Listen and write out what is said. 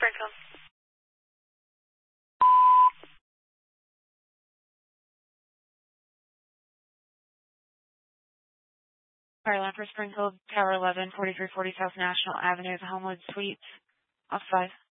Springfield. Fireline for Springfield, Tower 11, 4340 South National Avenue, the Homewood Suites, off 5.